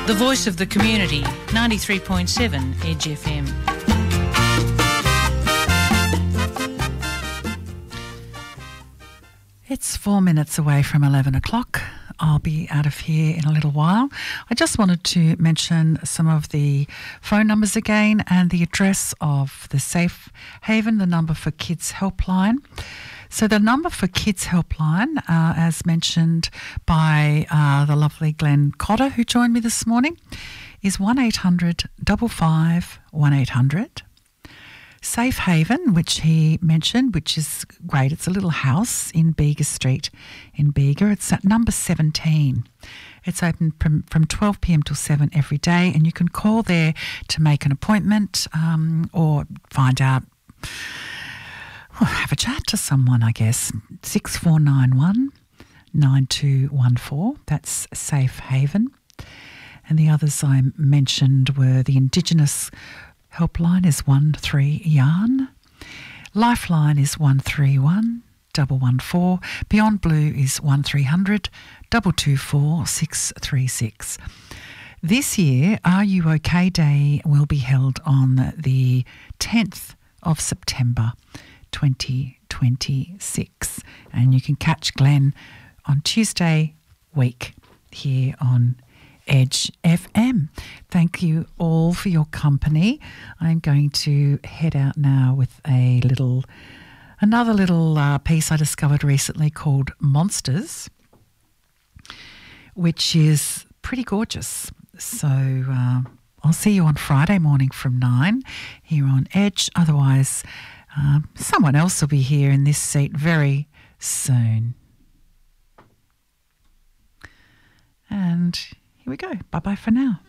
The voice of the community, 93.7 Edge FM. It's 4 minutes away from 11 o'clock. I'll be out of here in a little while. I just wanted to mention some of the phone numbers again and the address of the Safe Haven, the number for Kids Helpline. So the number for Kids Helpline, as mentioned by the lovely Glenn Cotter, who joined me this morning, is 1800 55 1800. Safe Haven, which he mentioned, which is great. It's a little house in Bega Street in Bega. It's at number 17. It's open from 12 p.m. till 7 every day, and you can call there to make an appointment or find out, have a chat to someone, I guess. 6491 9214. That's Safe Haven. And the others I mentioned were the Indigenous Helpline is 13 Yarn. Lifeline is 131 114. Beyond Blue is 1300 224 636. This year, Are You OK Day will be held on the 10th of September 2026. And you can catch Glenn on Tuesday week here on Edge FM. Thank you all for your company. I'm going to head out now with another little piece I discovered recently called Monsters, which is pretty gorgeous. So I'll see you on Friday morning from 9 here on Edge. Otherwise, someone else will be here in this seat very soon. And here we go. Bye-bye for now.